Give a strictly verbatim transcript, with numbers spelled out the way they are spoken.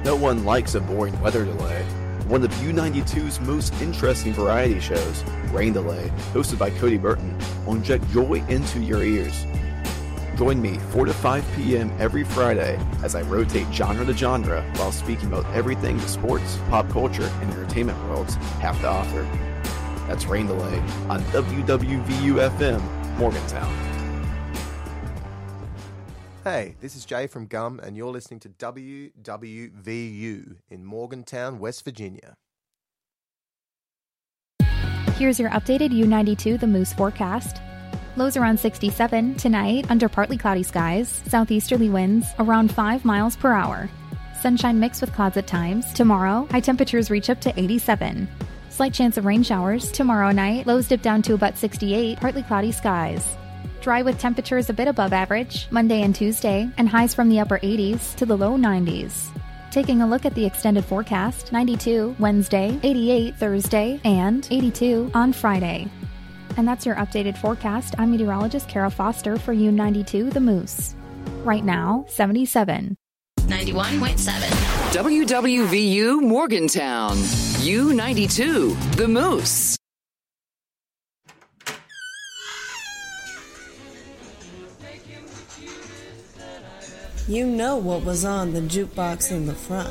No one likes a boring weather delay. One of U ninety-two's most interesting variety shows, Rain Delay, hosted by Cody Burton, will inject joy into your ears. Join me four to five p.m. every Friday as I rotate genre to genre while speaking about everything the sports, pop culture, and entertainment worlds have to offer. That's Rain Delay on W W V U F M, Morgantown. Hey, this is Jay from Gum, and you're listening to W W V U in Morgantown, West Virginia. Here's your updated U ninety-two The Moose forecast. Lows around sixty-seven tonight, under partly cloudy skies, southeasterly winds around five miles per hour. Sunshine mixed with clouds at times. Tomorrow, high temperatures reach up to eighty-seven. Slight chance of rain showers. Tomorrow night, lows dip down to about sixty-eight, partly cloudy skies. Dry with temperatures a bit above average Monday and Tuesday, and highs from the upper eighties to the low nineties. Taking a look at the extended forecast, ninety-two Wednesday, eighty-eight Thursday, and eighty-two on Friday. And that's your updated forecast. I'm meteorologist Kara Foster for U ninety-two The Moose. Right now, seventy-seven. ninety-one point seven. W W V U Morgantown. U ninety-two The Moose. You know what was on the jukebox in the front.